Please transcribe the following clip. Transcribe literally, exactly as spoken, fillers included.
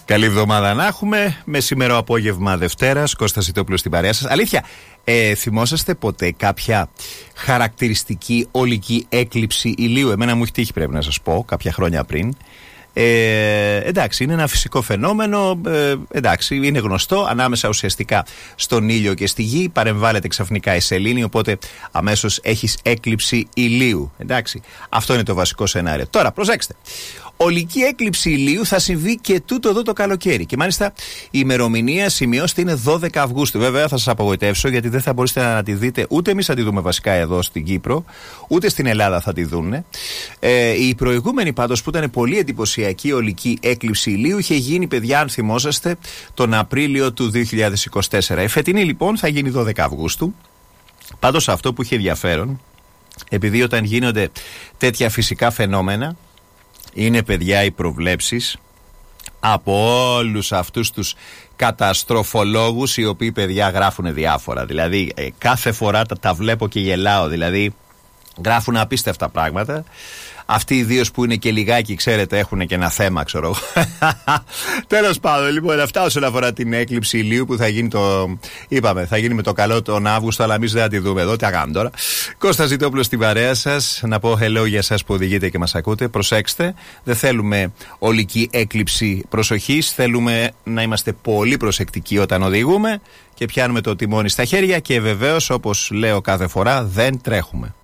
Καλή εβδομάδα να έχουμε. Μεσημερό απόγευμα Δευτέρας. Κώστας Ιτόπουλος στην παρέα σας. Αλήθεια, ε, θυμόσαστε ποτέ κάποια χαρακτηριστική ολική έκλειψη ηλίου? Εμένα μου έχει τύχει, πρέπει να σας πω, κάποια χρόνια πριν. Ε, εντάξει, είναι ένα φυσικό φαινόμενο, ε, εντάξει, είναι γνωστό. Ανάμεσα ουσιαστικά στον ήλιο και στη γη παρεμβάλλεται ξαφνικά η σελήνη, οπότε αμέσως έχεις έκλειψη ηλίου. Εντάξει, αυτό είναι το βασικό σενάριο. Τώρα, προσέξτε. Ολική έκλειψη ηλίου θα συμβεί και τούτο εδώ το καλοκαίρι. Και μάλιστα η ημερομηνία, σημειώστε, είναι δώδεκα Αυγούστου. Βέβαια θα σας απογοητεύσω, γιατί δεν θα μπορέσετε να τη δείτε, ούτε εμείς θα τη δούμε βασικά εδώ στην Κύπρο, ούτε στην Ελλάδα θα τη δούνε. Ε, η προηγούμενη πάντως, που ήταν πολύ εντυπωσιακή ολική έκλειψη ηλίου, είχε γίνει, παιδιά, αν θυμόσαστε, τον Απρίλιο του δύο χιλιάδες είκοσι τέσσερα. Η φετινή λοιπόν θα γίνει δώδεκα Αυγούστου. Πάντως αυτό που είχε ενδιαφέρον, επειδή όταν γίνονται τέτοια φυσικά φαινόμενα, είναι, παιδιά, οι προβλέψεις από όλους αυτούς τους καταστροφολόγους, οι οποίοι, παιδιά, γράφουν διάφορα. Δηλαδή ε, κάθε φορά τα, τα βλέπω και γελάω. Δηλαδή γράφουν απίστευτα πράγματα. Αυτοί ιδίως που είναι και λιγάκι, ξέρετε, έχουν και ένα θέμα, ξέρω εγώ. Τέλος πάντων, λοιπόν, αυτά όσον αφορά την έκλειψη ηλίου που θα γίνει το. Είπαμε, θα γίνει με το καλό τον Αύγουστο, αλλά εμείς δεν θα τη δούμε εδώ. Τι θα κάνουμε τώρα. Κώστας Ιτόπουλος στην παρέα σας. Να πω hello για εσάς που οδηγείτε και μας ακούτε. Προσέξτε, δεν θέλουμε ολική έκλειψη προσοχής. Θέλουμε να είμαστε πολύ προσεκτικοί όταν οδηγούμε και πιάνουμε το τιμόνι στα χέρια. Και βεβαίως, όπως λέω κάθε φορά, δεν τρέχουμε.